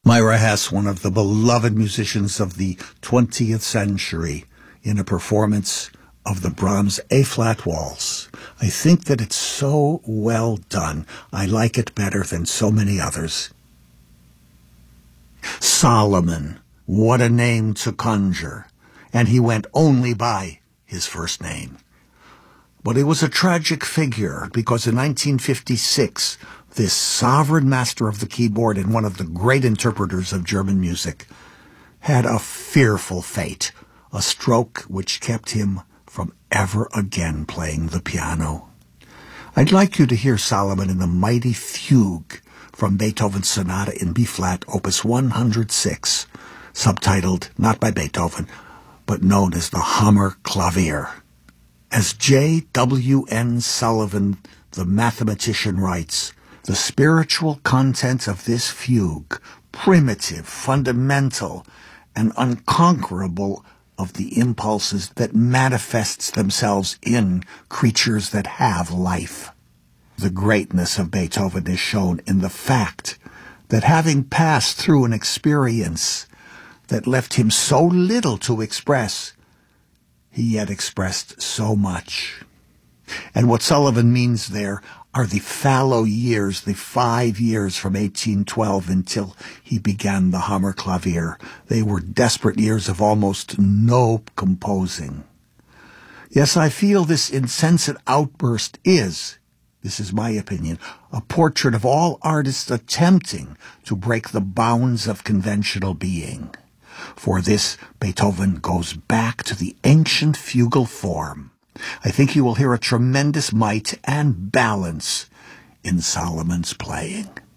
Myra Hess, one of the beloved musicians of the 20th century, in a performance of the Brahms A-flat Waltz. I think that it's so well done. I like it better than so many others. Solomon, what a name to conjure, and he went only by his first name. But he was a tragic figure, because in 1956, this sovereign master of the keyboard and one of the great interpreters of German music had a fearful fate, a stroke which kept him from ever again playing the piano. I'd like you to hear Solomon in the mighty fugue from Beethoven's Sonata in B-flat, Opus 106, subtitled, not by Beethoven, but known as the Hammerklavier. As J.W.N. Sullivan, the mathematician, writes, the spiritual content of this fugue, primitive, fundamental, and unconquerable of the impulses that manifests themselves in creatures that have life. The greatness of Beethoven is shown in the fact that having passed through an experience that left him so little to express, he yet expressed so much. And what Sullivan means there are the fallow years, the 5 years from 1812 until he began the Hammerklavier. They were desperate years of almost no composing. Yes, I feel this insensate outburst is, this is my opinion, a portrait of all artists attempting to break the bounds of conventional being. For this, Beethoven goes back to the ancient fugal form. I think you will hear a tremendous might and balance in Solomon's playing.